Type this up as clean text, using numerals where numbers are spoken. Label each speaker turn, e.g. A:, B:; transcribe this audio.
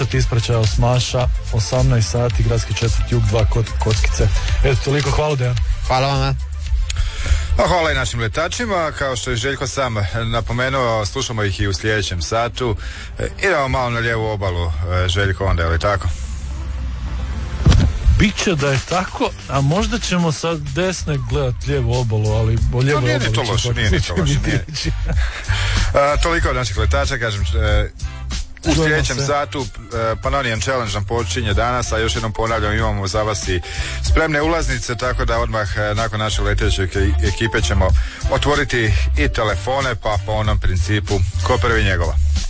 A: ti ispraćaj Osmaša, 18 sati, gradski četvrt Jug 2 Kockice. Eto, toliko, hvala Dejan.
B: Hvala vama.
C: Hvala i našim letačima, kao što je Željko sam napomenuo, slušamo ih i u sljedećem satu. Idemo malo na lijevu obalu, Željko, onda, je li tako?
A: Biće da je tako, a možda ćemo sa desne gledati lijevu obalu, ali o lijevoj
C: nije
A: obali
C: ni to loše, nije ni to loše. Toliko od naših letača, kažem, u sljedećem satu Pannonian Challenge nam počinje danas, a još jednom ponavljam, imamo za vas i spremne ulaznice, tako da odmah nakon naše leteće ekipe ćemo otvoriti i telefone, pa po onom principu ko prvi njegova.